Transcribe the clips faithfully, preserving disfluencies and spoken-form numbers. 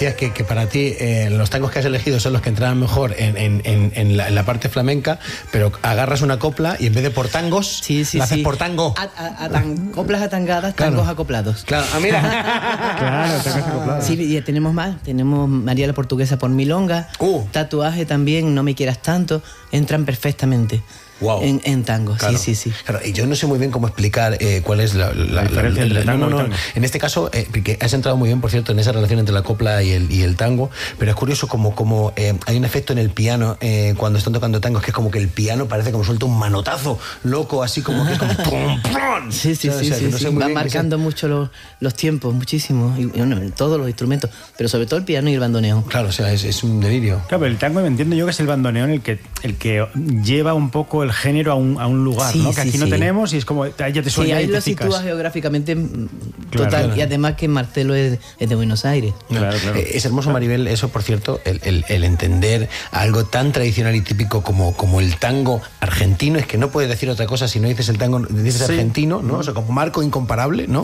decías que, que para ti eh, los tangos que has elegido son los que entraban mejor en, en, en, en, la, en la parte flamenca, pero agarras una copla y en vez de por tangos, sí, sí, la haces sí. por tango. A, a, a tan, coplas atangadas, tangos claro. acoplados. Claro, ah, mira. Claro, tangos acoplados. Sí, y tenemos más. Tenemos María la Portuguesa por milonga, uh. tatuaje también, No me quieras tanto, entran perfectamente. Wow. En, en tango, claro. sí, sí, sí. Claro, y yo no sé muy bien cómo explicar eh, cuál es la, la, la diferencia la, la, entre tango no, no, y tango. En este caso, eh, porque has entrado muy bien, por cierto, en esa relación entre la copla y el, y el tango, pero es curioso como, como eh, hay un efecto en el piano eh, cuando están tocando tangos, que es como que el piano parece como suelta un manotazo loco, así como que es como ¡pum, pum! Sí, sí, sí, sí, sí. Va marcando mucho los, los tiempos, muchísimo, y bueno, todos los instrumentos, pero sobre todo el piano y el bandoneón. Claro, o sea, es, es un delirio. Claro, pero el tango, me entiendo yo que es el bandoneón el que, el que lleva un poco el género a un, a un lugar, sí, ¿no? Que sí, aquí no sí. tenemos y es como, ahí ya te suena sí, ahí y te lo picas. sitúas geográficamente claro, total, claro. Y además que Marcelo es, es de Buenos Aires. Claro, claro. Eh, es hermoso, Maribel, eso, por cierto, el, el, el entender algo tan tradicional y típico como, como el tango argentino. Es que no puedes decir otra cosa si no dices el tango, dices sí. argentino, ¿no? O sea, como marco incomparable, ¿no?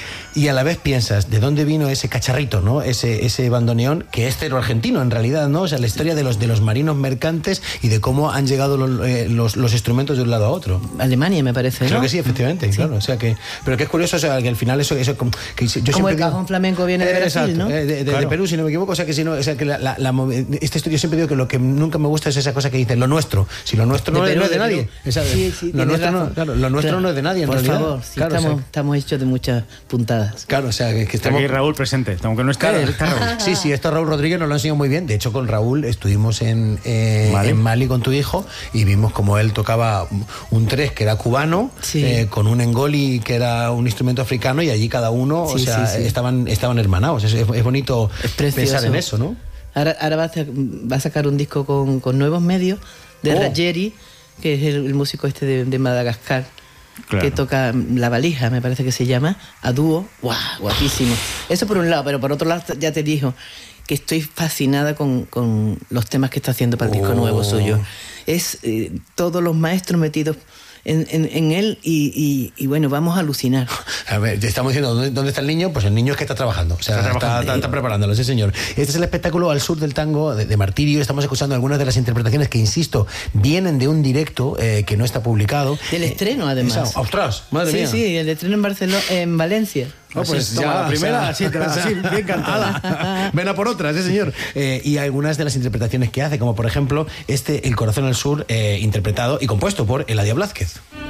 Y a la vez piensas, ¿de dónde vino ese cacharrito, ¿no? Ese, ese bandoneón, que es cero argentino en realidad, ¿no? O sea, la historia de los, de los marinos mercantes y de cómo han llegado los, eh, los, los instrumentos de un lado a otro. Alemania, me parece, ¿no? Creo que sí, efectivamente, sí. Claro. O sea que, pero que es curioso, o sea, que al final eso, eso como, que yo como siempre el cajón digo, flamenco viene de eh, Brasil, exacto, ¿no? Eh, de, de, claro. de Perú, si no me equivoco. O sea que si no, o sea que la, la, la, este estudio siempre digo que lo que nunca me gusta es esa cosa que dicen lo nuestro. Si lo nuestro no, Perú, no es de, de nadie. Esa, sí, sí, lo nuestro, no, claro, lo nuestro claro. no es de nadie, en Por realidad. favor, sí, claro, estamos, o sea, estamos hechos de muchas puntadas. Claro, o sea que, que estamos... Aquí Raúl presente, aunque no esté, claro. está Raúl. Sí, sí, esto Raúl Rodríguez nos lo ha enseñado muy bien. De hecho, con Raúl estuvimos en, eh, ¿Mali? en Mali con tu hijo y vimos como él tocaba un tres que era cubano, sí. eh, con un engoli que era un instrumento africano, y allí cada uno, sí, o sea, sí, sí. estaban estaban hermanados. Es, es bonito es pensar en eso, ¿no? Ahora, ahora va, a, va a sacar un disco con, con nuevos medios de oh. Rajeri, que es el, el músico este de, de Madagascar. Claro. Que toca La Valija, me parece que se llama, a dúo. ¡Guau! Guapísimo. Eso por un lado, pero por otro lado ya te dijo que estoy fascinada con, con los temas que está haciendo para el oh. disco nuevo suyo. Es eh, todos los maestros metidos en, en, en él y, y, y bueno, vamos a alucinar. A ver, estamos diciendo, ¿dónde, ¿dónde está el niño? Pues el niño es que está trabajando, o sea, está, está, está, está preparándolo, sí señor. Este es el espectáculo Al Sur del Tango de, de Martirio. Estamos escuchando algunas de las interpretaciones que, insisto, vienen de un directo eh, que no está publicado. Del estreno, además. Eh, esa, ¡ostras! Madre sí, mía. Sí, sí, el estreno en Barcelona, en Valencia. No, pues así, ya, toma, la primera, o sea, sí, te la, sí, bien cantada. Ven a por otras, sí, señor. Eh, y algunas de las interpretaciones que hace, como por ejemplo este El Corazón al Sur, eh, interpretado y compuesto por Eladia Blázquez.